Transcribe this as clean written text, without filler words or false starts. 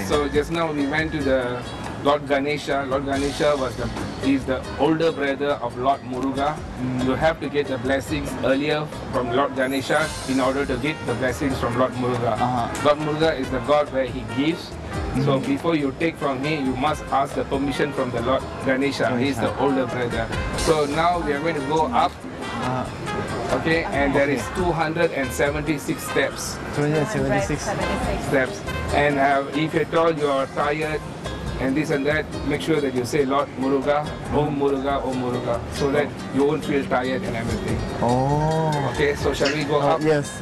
So just now we went to the Lord Ganesha. Lord Ganesha is the older brother of Lord Muruga. You have to get the blessings earlier from Lord Ganesha in order to get the blessings from Lord Muruga. Lord Muruga is the god where he gives. So before you take from him, you must ask the permission from the Lord Ganesha. He is the older brother. So now we are going to go up. Okay, and there is 276 steps. 276 steps. And if at all you are tired and this and that, make sure that you say Lord Muruga, Om Muruga, Om Muruga, so that you won't feel tired and everything. Oh. Okay, so shall we go up? Yes.